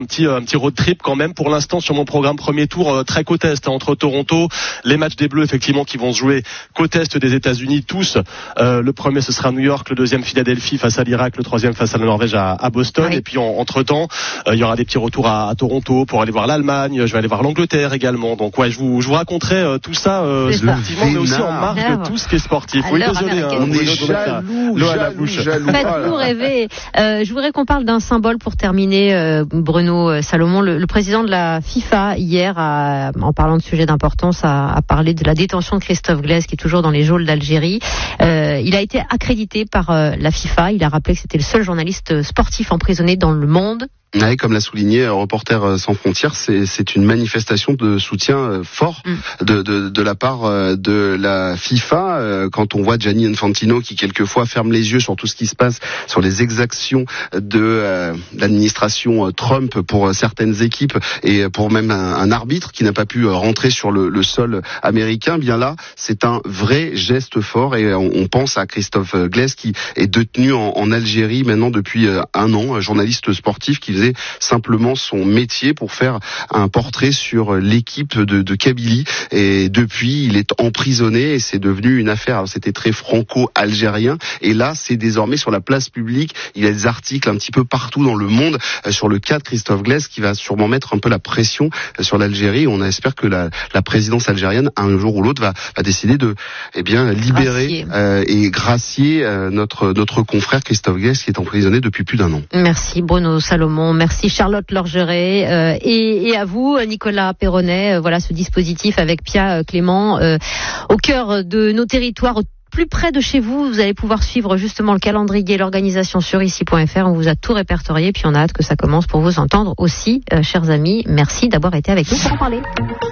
Un petit road trip quand même pour l'instant sur mon programme premier tour très côte est entre Toronto, les matchs des Bleus effectivement qui vont se jouer côte est des États-Unis tous. Le premier ce sera New York, le deuxième Philadelphie face à l'Irak, le troisième face à la Norvège à Boston. Oui. Et puis entre temps il y aura des petits retours à Toronto pour aller voir l'Allemagne. Je vais aller voir l'Angleterre également. Donc ouais, je vous raconterai tout ça sportivement, mais aussi en marge de tout ce qui est sportif. Oui, désolé, on est jaloux. Faites-nous rêver. Je voudrais qu'on parle d'un symbole pour terminer, Bruno Salomon, le président de la FIFA hier, en parlant de sujets d'importance, a parlé de la détention de Christophe Glaise qui est toujours dans les geôles d'Algérie. Il a été accrédité par la FIFA. Il a rappelé que c'était le seul journaliste sportif emprisonné dans le monde. Oui, comme l'a souligné Reporters sans frontières, c'est une manifestation de soutien fort de la part de la FIFA. Quand on voit Gianni Infantino qui quelquefois ferme les yeux sur tout ce qui se passe, sur les exactions de l'administration Trump pour certaines équipes et pour même un arbitre qui n'a pas pu rentrer sur le sol américain, bien là, c'est un vrai geste fort et on pense à Christophe Glaise qui est détenu en Algérie maintenant depuis un an, journaliste sportif qui faisait simplement son métier pour faire un portrait sur l'équipe de Kabylie et depuis il est emprisonné et c'est devenu une affaire. Alors, c'était très franco-algérien et là c'est désormais sur la place publique. Il y a des articles un petit peu partout dans le monde sur le cas de Christophe Glaise qui va sûrement mettre un peu la pression sur l'Algérie. On espère que la présidence algérienne un jour ou l'autre va décider de libérer et gracier notre confrère Christophe Glaise qui est emprisonné depuis plus d'un an. Merci Bruno Salomon. Merci Charlotte Lorgeret et à vous Nicolas Perronnet. Voilà ce dispositif avec Pia Clément au cœur de nos territoires, plus près de chez vous. Vous allez pouvoir suivre justement le calendrier et l'organisation sur ici.fr. On vous a tout répertorié puis on a hâte que ça commence pour vous entendre aussi, chers amis. Merci d'avoir été avec nous pour en parler.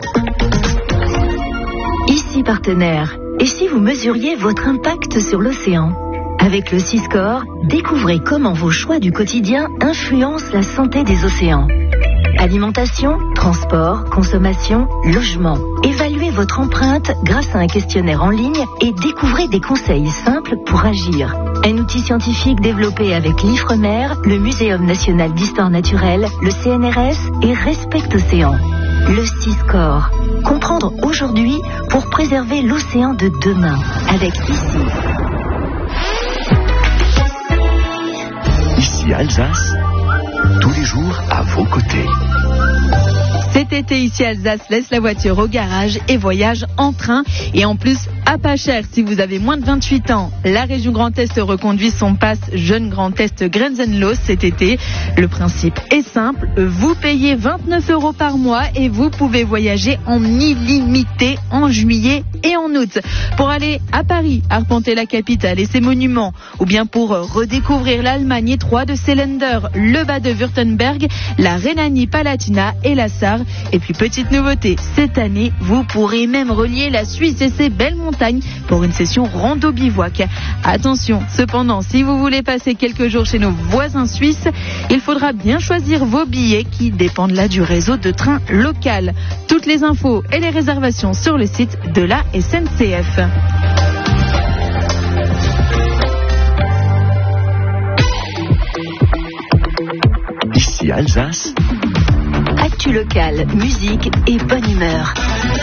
Ici partenaire. Et si vous mesuriez votre impact sur l'océan ? Avec le Siscore, découvrez comment vos choix du quotidien influencent la santé des océans. Alimentation, transport, consommation, logement. Évaluez votre empreinte grâce à un questionnaire en ligne et découvrez des conseils simples pour agir. Un outil scientifique développé avec l'Ifremer, le Muséum national d'histoire naturelle, le CNRS et Respect Océan. Le Siscore. Comprendre aujourd'hui pour préserver l'océan de demain. Avec ICI. Ici Alsace, tous les jours à vos côtés. Cet été, ici Alsace, laisse la voiture au garage et voyage en train. Et en plus, à pas cher si vous avez moins de 28 ans. La région Grand Est reconduit son pass Jeune Grand Est Grenzenlos cet été. Le principe est simple, vous payez 29 € par mois et vous pouvez voyager en illimité en juillet et en août. Pour aller à Paris, arpenter la capitale et ses monuments, ou bien pour redécouvrir l'Allemagne étroite de Seeländer, le bas de Württemberg, la Rhénanie-Palatinat et la Sarre. Et puis petite nouveauté, cette année, vous pourrez même relier la Suisse et ses belles montagnes pour une session rando-bivouac. Attention, cependant, si vous voulez passer quelques jours chez nos voisins suisses, il faudra bien choisir vos billets qui dépendent là du réseau de train local. Toutes les infos et les réservations sur le site de la SNCF. Ici Alsace. Actu locale, musique et bonne humeur.